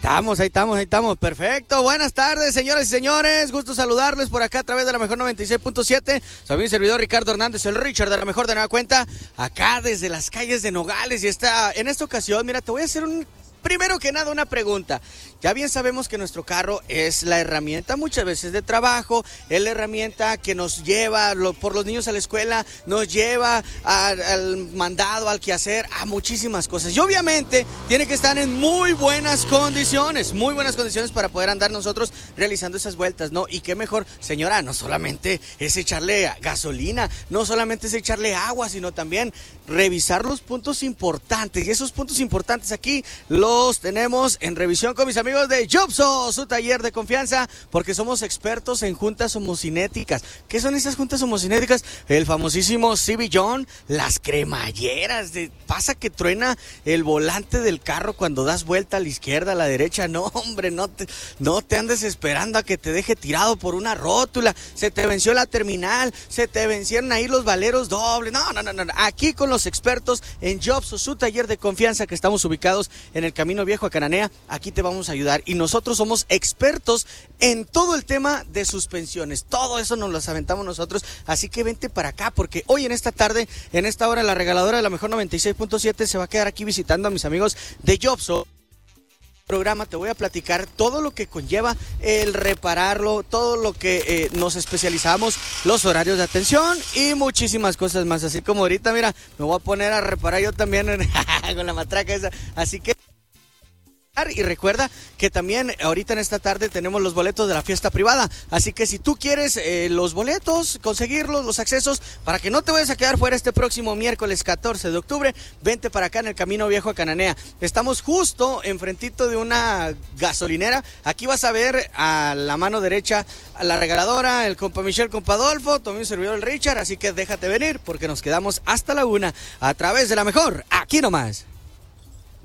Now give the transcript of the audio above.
Ahí estamos. Perfecto. Buenas tardes, señoras y señores. Gusto saludarles por acá a través de la mejor 96.7. Soy mi servidor Ricardo Hernández, el Richard de la mejor de nueva cuenta, acá desde las calles de Nogales. Y en esta ocasión, mira, te voy a hacer primero que nada una pregunta. Ya bien sabemos que nuestro carro es la herramienta muchas veces de trabajo, es la herramienta que nos lleva por los niños a la escuela, nos lleva al mandado, al quehacer, a muchísimas cosas. Y obviamente tiene que estar en muy buenas condiciones para poder andar nosotros realizando esas vueltas, ¿no? Y qué mejor, señora, no solamente es echarle gasolina, no solamente es echarle agua, sino también revisar los puntos importantes. Y esos puntos importantes aquí los tenemos en revisión con mis amigos de Jobso, su taller de confianza, porque somos expertos en juntas homocinéticas. ¿Qué son esas juntas homocinéticas? El famosísimo CB-John, las cremalleras. Pasa que truena el volante del carro cuando das vuelta a la izquierda, a la derecha. No, hombre, no te andes esperando a que te deje tirado por una rótula. Se te venció la terminal, se te vencieron ahí los valeros dobles. No. Aquí con los expertos en Jobso, su taller de confianza, que estamos ubicados en el Camino Viejo a Cananea. Aquí te vamos a ayudar y nosotros somos expertos en todo el tema de suspensiones. Todo eso nos lo aventamos nosotros, así que vente para acá, porque hoy en esta tarde, en esta hora, la regaladora de la mejor 96.7 se va a quedar aquí visitando a mis amigos de Jobso. Programa te voy a platicar todo lo que conlleva el repararlo, todo lo que nos especializamos, los horarios de atención y muchísimas cosas más. Así como ahorita, mira, me voy a poner a reparar yo también con la matraca esa, así que y recuerda que también ahorita en esta tarde tenemos los boletos de la fiesta privada, así que si tú quieres los boletos, conseguirlos, los accesos, para que no te vayas a quedar fuera este próximo miércoles 14 de octubre, vente para acá en el Camino Viejo a Cananea. Estamos justo enfrentito de una gasolinera. Aquí vas a ver a la mano derecha a la regaladora, el compa Michelle, compa Adolfo, también servidor el Richard, así que déjate venir porque nos quedamos hasta la 1 a través de la mejor, aquí nomás.